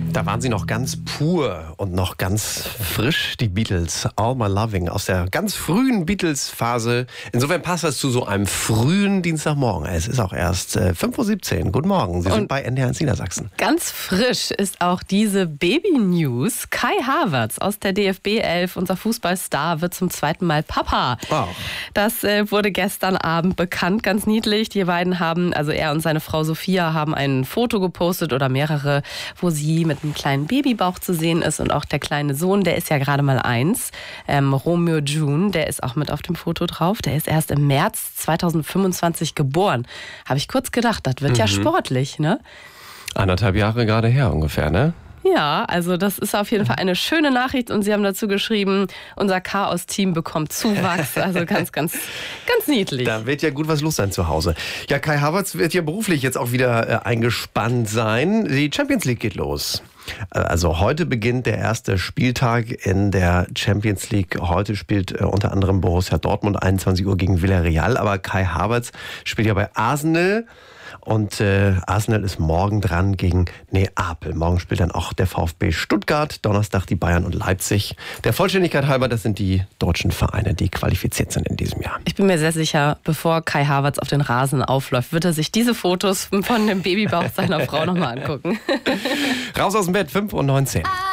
Da waren sie noch ganz pur und noch ganz frisch, die Beatles. All My Loving aus der ganz frühen Beatles-Phase. Insofern passt das zu so einem frühen Dienstagmorgen. Es ist auch erst 5:17 Uhr. Guten Morgen, Sie sind bei NDR1 Niedersachsen. Ganz frisch ist auch diese Baby-News. Kai Havertz aus der DFB 11, unser Fußballstar, wird zum zweiten Mal Papa. Wow. Das wurde gestern Abend bekannt, ganz niedlich. Die beiden haben, also er und seine Frau Sophia, haben ein Foto gepostet oder mehrere, wo sie mit einem kleinen Babybauch zu sehen ist und auch der kleine Sohn, der ist ja gerade mal 1, Romeo June, der ist auch mit auf dem Foto drauf. Der ist erst im März 2025 geboren. Habe ich kurz gedacht, das wird ja sportlich, ne? 1,5 Jahre gerade her ungefähr, ne? Ja, also das ist auf jeden Fall eine schöne Nachricht und sie haben dazu geschrieben, unser Chaos-Team bekommt Zuwachs, also ganz niedlich. Da wird ja gut was los sein zu Hause. Ja, Kai Havertz wird ja beruflich jetzt auch wieder eingespannt sein. Die Champions League geht los. Also heute beginnt der erste Spieltag in der Champions League. Heute spielt unter anderem Borussia Dortmund 21 Uhr gegen Villarreal, aber Kai Havertz spielt ja bei Arsenal. Und Arsenal ist morgen dran gegen Neapel. Morgen spielt dann auch der VfB Stuttgart, Donnerstag die Bayern und Leipzig. Der Vollständigkeit halber, das sind die deutschen Vereine, die qualifiziert sind in diesem Jahr. Ich bin mir sehr sicher, bevor Kai Havertz auf den Rasen aufläuft, wird er sich diese Fotos von dem Babybauch seiner Frau nochmal angucken. Raus aus dem Bett, 5:19 Uhr.